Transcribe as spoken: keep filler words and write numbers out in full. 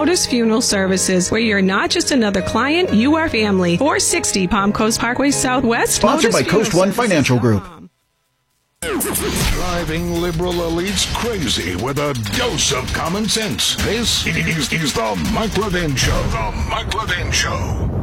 Otis Funeral Services, where you're not just another client, you are family. four sixty Palm Coast Parkway Southwest. Sponsored by Coast One Financial Group. Driving liberal elites crazy with a dose of common sense. This is, is the Mike Levin Show. The Mike Levin Show.